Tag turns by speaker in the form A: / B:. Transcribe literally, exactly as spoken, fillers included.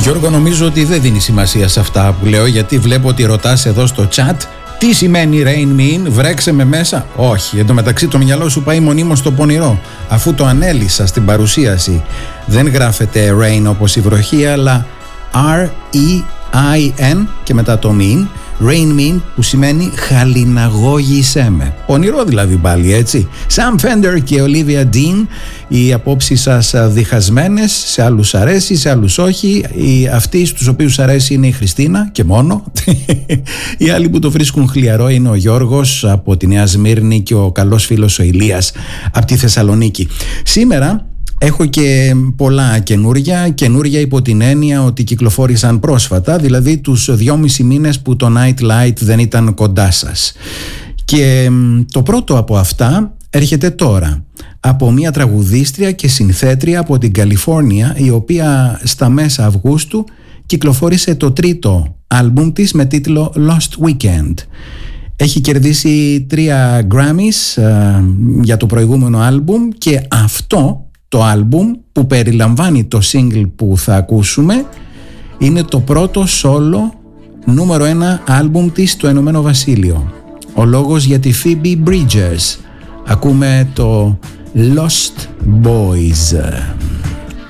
A: Γιώργο, νομίζω ότι δεν δίνει σημασία σε αυτά που λέω, γιατί βλέπω ότι ρωτάς εδώ στο chat τι σημαίνει rain mean, βρέξε με μέσα. Όχι, εν τω μεταξύ το μυαλό σου πάει μονίμως στο πονηρό, αφού το ανέλησα στην παρουσίαση. Δεν γράφεται rain όπως η βροχή, αλλά R E I N και μετά το mean. Rain mean, που σημαίνει χαλιναγώγησέ με. Πονηρό δηλαδή πάλι, έτσι. Sam Fender και Olivia Dean, οι απόψεις σας διχασμένες, σε άλλους αρέσει, σε άλλους όχι. Οι αυτοί στους οποίους αρέσει είναι η Χριστίνα και μόνο. Οι άλλοι που το βρίσκουν χλιαρό είναι ο Γιώργος από τη Νέα Σμύρνη και ο καλός φίλος ο Ηλίας από τη Θεσσαλονίκη. Σήμερα έχω και πολλά καινούρια, καινούρια υπό την έννοια ότι κυκλοφόρησαν πρόσφατα, δηλαδή τους δυόμισι μήνες που το Nightlight δεν ήταν κοντά σας. Και το πρώτο από αυτά έρχεται τώρα, από μια τραγουδίστρια και συνθέτρια από την Καλιφόρνια, η οποία στα μέσα Αυγούστου κυκλοφόρησε το τρίτο άλμπουμ της με τίτλο Lost Weekend. Έχει κερδίσει τρία Grammys uh, για το προηγούμενο άλμπουμ, και αυτό το άλμπουμ που περιλαμβάνει το single που θα ακούσουμε είναι το πρώτο solo νούμερο ένα άλμπουμ της στο Ηνωμένο Βασίλειο. Ο λόγος για τη Phoebe Bridgers. Ακούμε το Lost Boys.